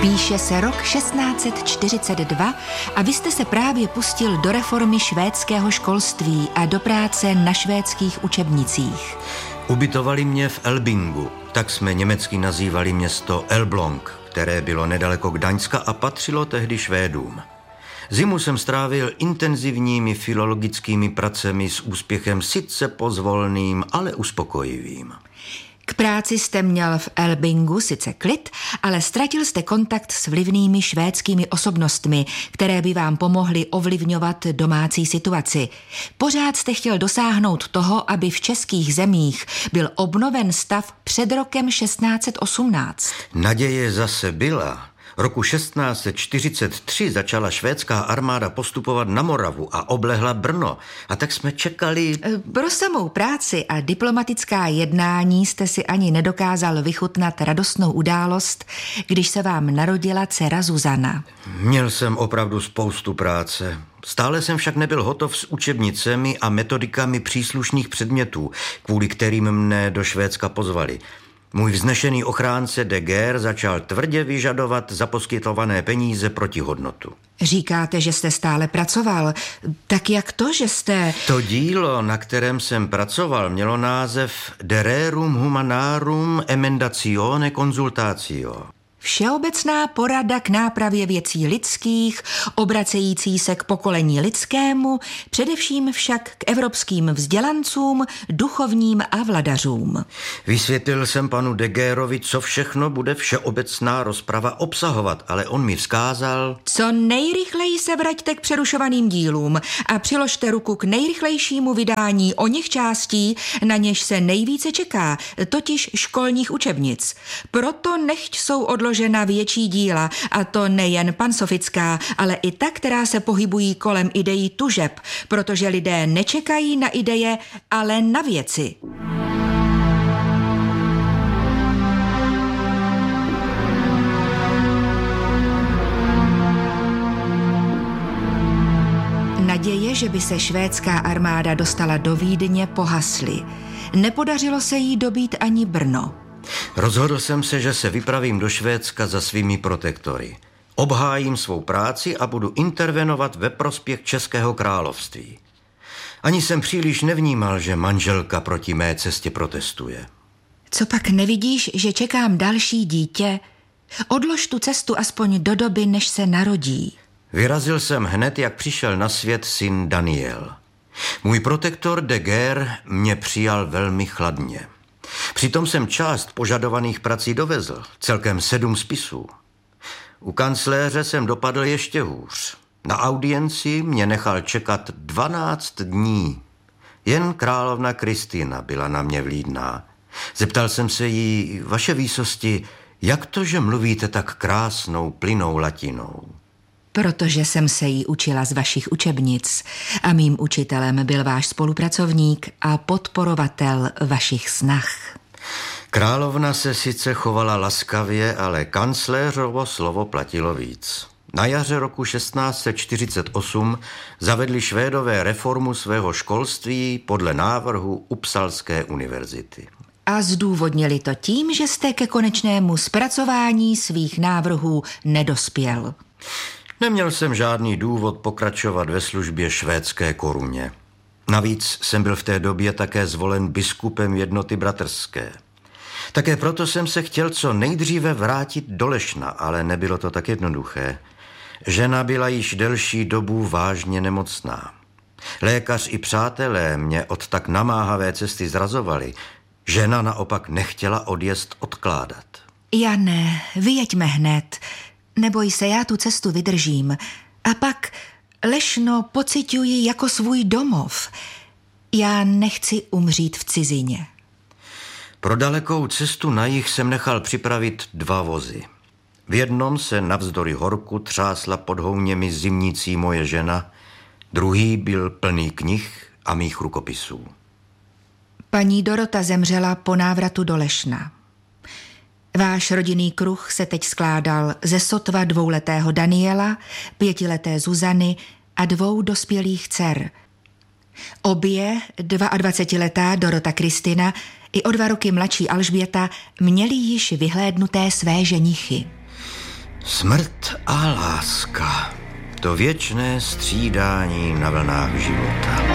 Píše se rok 1642 a vy jste se právě pustil do reformy švédského školství a do práce na švédských učebnicích. Ubytovali mě v Elbingu, tak jsme německy nazývali město Elbląg, které bylo nedaleko Gdaňska a patřilo tehdy Švédům. Zimu jsem strávil intenzivními filologickými pracemi s úspěchem sice pozvolným, ale uspokojivým. K práci jste měl v Elbingu sice klid, ale ztratil jste kontakt s vlivnými švédskými osobnostmi, které by vám pomohly ovlivňovat domácí situaci. Pořád jste chtěl dosáhnout toho, aby v českých zemích byl obnoven stav před rokem 1618. Naděje zase byla. Roku 1643 začala švédská armáda postupovat na Moravu a oblehla Brno. A tak jsme čekali... Pro samou práci a diplomatická jednání jste si ani nedokázal vychutnat radostnou událost, když se vám narodila dcera Zuzana. Měl jsem opravdu spoustu práce. Stále jsem však nebyl hotov s učebnicemi a metodikami příslušných předmětů, kvůli kterým mne do Švédska pozvali. Můj vznešený ochránce de Geer začal tvrdě vyžadovat za poskytované peníze protihodnotu. Říkáte, že jste stále pracoval. Tak jak to, že jste... To dílo, na kterém jsem pracoval, mělo název De Rerum Humanarum Emendatione Consultatio. Všeobecná porada k nápravě věcí lidských, obracející se k pokolení lidskému, především však k evropským vzdělancům, duchovním a vladařům. Vysvětlil jsem panu de Geerovi, co všechno bude všeobecná rozprava obsahovat, ale on mi vzkázal... Co nejrychleji se vraťte k přerušovaným dílům a přiložte ruku k nejrychlejšímu vydání oněch částí, na něž se nejvíce čeká, totiž školních učebnic. Proto nechť jsou odložena větší díla, a to nejen pansofická, ale i ta, která se pohybují kolem ideí tužeb, protože lidé nečekají na ideje, ale na věci. Naděje, že by se švédská armáda dostala do Vídně, pohasly. Nepodařilo se jí dobít ani Brno. Rozhodl jsem se, že se vypravím do Švédska za svými protektory. Obhájím svou práci a budu intervenovat ve prospěch Českého království. Ani jsem příliš nevnímal, že manželka proti mé cestě protestuje. Co pak nevidíš, že čekám další dítě? Odlož tu cestu aspoň do doby, než se narodí. Vyrazil jsem hned, jak přišel na svět syn Daniel. Můj protektor de Geer mě přijal velmi chladně. Přitom jsem část požadovaných prací dovezl, celkem 7 spisů. U kancléře jsem dopadl ještě hůř. Na audienci mě nechal čekat 12 dní. Jen královna Kristina byla na mě vlídná. Zeptal jsem se jí, vaše výsosti, jak to, že mluvíte tak krásnou, plynnou latinou? Protože jsem se jí učila z vašich učebnic a mým učitelem byl váš spolupracovník a podporovatel vašich snah. Královna se sice chovala laskavě, ale kancléřovo slovo platilo víc. Na jaře roku 1648 zavedli Švédové reformu svého školství podle návrhu Upsalské univerzity. A zdůvodnili to tím, že jste ke konečnému zpracování svých návrhů nedospěl. Neměl jsem žádný důvod pokračovat ve službě švédské koruně. Navíc jsem byl v té době také zvolen biskupem jednoty bratrské. Také proto jsem se chtěl co nejdříve vrátit do Lešna, ale nebylo to tak jednoduché. Žena byla již delší dobu vážně nemocná. Lékař i přátelé mě od tak namáhavé cesty zrazovali. Žena naopak nechtěla odjezd odkládat. Jane, vyjeďme hned. Neboj se, já tu cestu vydržím. A pak Lešno pociťuji jako svůj domov. Já nechci umřít v cizině. Pro dalekou cestu na jih jsem nechal připravit 2 vozy. V jednom se navzdory horku třásla pod houněmi zimnící moje žena, druhý byl plný knih a mých rukopisů. Paní Dorota zemřela po návratu do Lešna. Váš rodinný kruh se teď skládal ze sotva 2letého Daniela, 5leté Zuzany a 2 dospělých dcer. Obě, 22letá Dorota Kristina i o 2 roky mladší Alžběta, měli již vyhlédnuté své ženichy. Smrt a láska. To věčné střídání na vlnách života.